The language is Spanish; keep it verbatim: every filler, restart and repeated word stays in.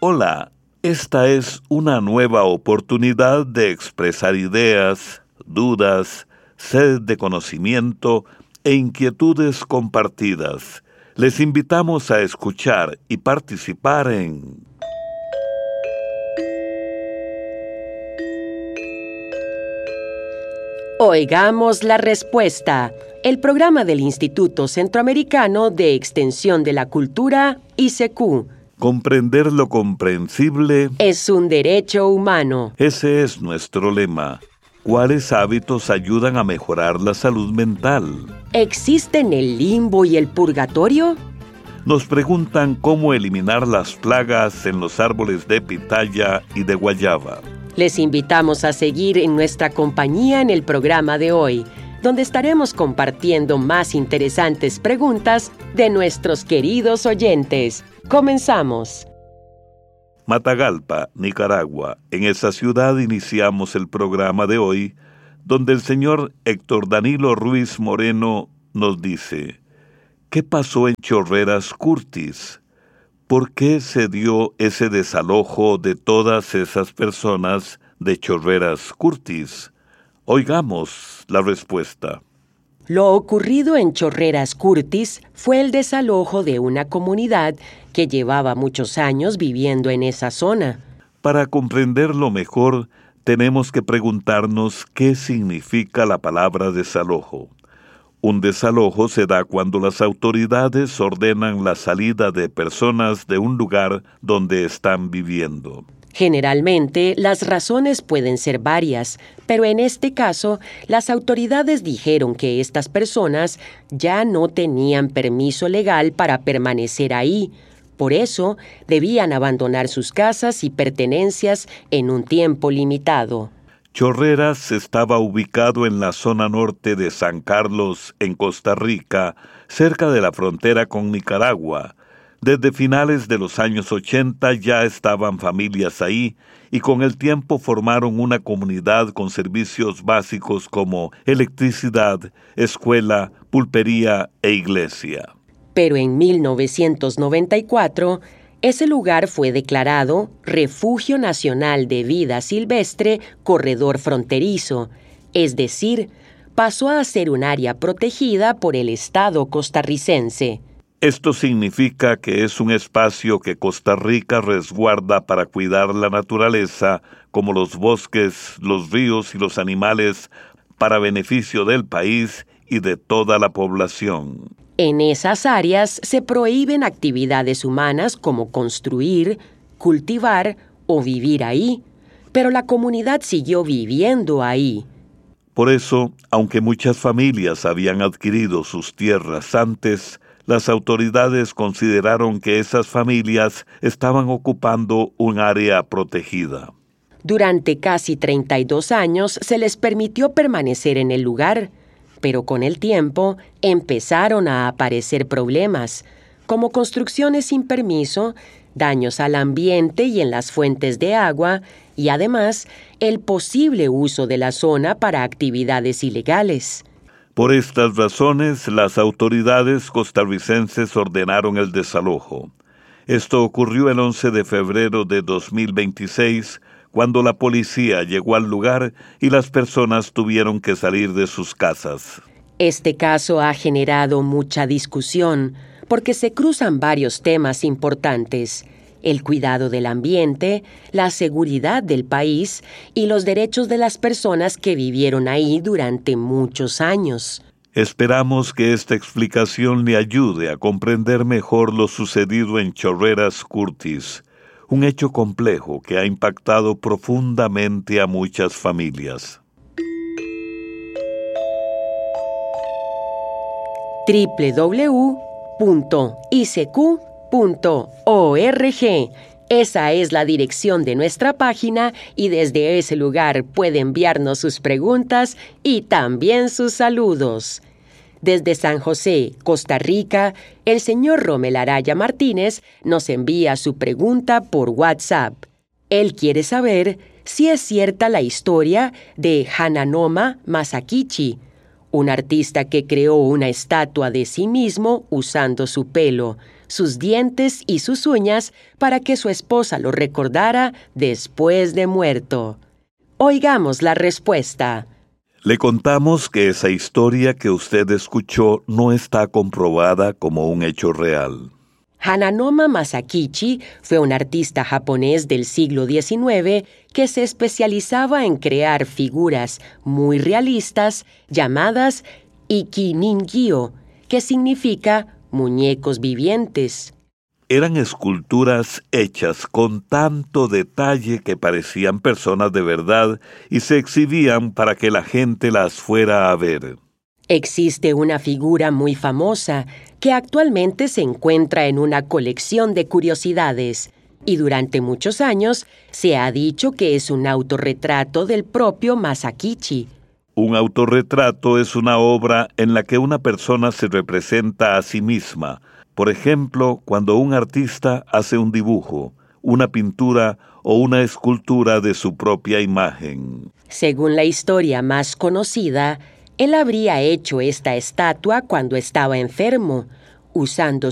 Hola, esta es una nueva oportunidad de expresar ideas, dudas, sed de conocimiento e inquietudes compartidas. Les invitamos a escuchar y participar en Oigamos la respuesta, el programa del Instituto Centroamericano de Extensión de la Cultura, I C Q. Comprender lo comprensible Es un derecho humano. Ese es nuestro lema. ¿Cuáles hábitos ayudan a mejorar la salud mental? ¿Existen el limbo y el purgatorio? Nos preguntan cómo eliminar las plagas en los árboles de pitaya y de guayaba. Les invitamos a seguir en nuestra compañía en el programa de hoy, donde estaremos compartiendo más interesantes preguntas de nuestros queridos oyentes. Comenzamos. Matagalpa, Nicaragua. En esa ciudad iniciamos el programa de hoy, donde el señor Héctor Danilo Ruiz Moreno nos dice: ¿qué pasó en Chorreras Curtis? ¿Por qué se dio ese desalojo de todas esas personas de Chorreras Curtis? Oigamos la respuesta. Lo ocurrido en Chorreras Curtis fue el desalojo de una comunidad que llevaba muchos años viviendo en esa zona. Para comprenderlo mejor, tenemos que preguntarnos qué significa la palabra desalojo. Un desalojo se da cuando las autoridades ordenan la salida de personas de un lugar donde están viviendo. Generalmente, las razones pueden ser varias, pero en este caso, las autoridades dijeron que estas personas ya no tenían permiso legal para permanecer ahí. Por eso, debían abandonar sus casas y pertenencias en un tiempo limitado. Chorreras estaba ubicado en la zona norte de San Carlos, en Costa Rica, cerca de la frontera con Nicaragua. Desde finales de los años ochenta ya estaban familias ahí y con el tiempo formaron una comunidad con servicios básicos como electricidad, escuela, pulpería e iglesia. Pero en mil novecientos noventa y cuatro, ese lugar fue declarado Refugio Nacional de Vida Silvestre Corredor Fronterizo, es decir, pasó a ser un área protegida por el Estado costarricense. Esto significa que es un espacio que Costa Rica resguarda para cuidar la naturaleza, como los bosques, los ríos y los animales, para beneficio del país y de toda la población. En esas áreas se prohíben actividades humanas como construir, cultivar o vivir ahí, pero la comunidad siguió viviendo ahí. Por eso, aunque muchas familias habían adquirido sus tierras antes, las autoridades consideraron que esas familias estaban ocupando un área protegida. Durante casi treinta y dos años se les permitió permanecer en el lugar, pero con el tiempo empezaron a aparecer problemas, como construcciones sin permiso, daños al ambiente y en las fuentes de agua, y además el posible uso de la zona para actividades ilegales. Por estas razones, las autoridades costarricenses ordenaron el desalojo. Esto ocurrió el once de febrero de dos mil veintiséis, cuando la policía llegó al lugar y las personas tuvieron que salir de sus casas. Este caso ha generado mucha discusión porque se cruzan varios temas importantes: el cuidado del ambiente, la seguridad del país y los derechos de las personas que vivieron ahí durante muchos años. Esperamos que esta explicación le ayude a comprender mejor lo sucedido en Chorreras Curtis, un hecho complejo que ha impactado profundamente a muchas familias. doble u doble u doble u punto i c q punto org. Esa es la dirección de nuestra página y desde ese lugar puede enviarnos sus preguntas y también sus saludos. Desde San José, Costa Rica, el señor Romel Araya Martínez nos envía su pregunta por WhatsApp. Él quiere saber si es cierta la historia de Hananoma Masakichi, un artista que creó una estatua de sí mismo usando su pelo, sus dientes y sus uñas para que su esposa lo recordara después de muerto. Oigamos la respuesta. Le contamos que esa historia que usted escuchó no está comprobada como un hecho real. Hananoma Masakichi fue un artista japonés del siglo diecinueve que se especializaba en crear figuras muy realistas llamadas Iki-Ningyo, que significa muñecos vivientes. Eran esculturas hechas con tanto detalle que parecían personas de verdad y se exhibían para que la gente las fuera a ver. Existe una figura muy famosa que actualmente se encuentra en una colección de curiosidades y durante muchos años se ha dicho que es un autorretrato del propio Masakichi. Un autorretrato es una obra en la que una persona se representa a sí misma. Por ejemplo, cuando un artista hace un dibujo, una pintura o una escultura de su propia imagen. Según la historia más conocida, él habría hecho esta estatua cuando estaba enfermo, usando